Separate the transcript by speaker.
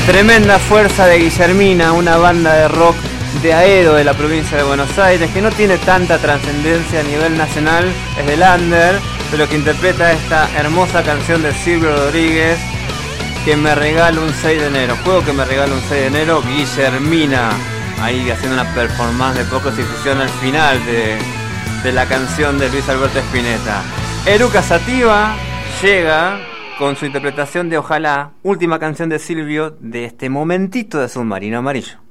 Speaker 1: Tremenda fuerza de Guillermina, una banda de rock de Aedo, de la provincia de Buenos Aires, que no tiene tanta trascendencia a nivel nacional, es del under, pero que interpreta esta hermosa canción de Silvio Rodríguez, Que me regala un 6 de enero. Juego que me regala un 6 de enero, Guillermina, ahí haciendo una performance de Pocos y Fusión al final de la canción de Luis Alberto Spinetta. Eruca Sativa llega con su interpretación de Ojalá, última canción de Silvio de este momentito de Submarino Amarillo.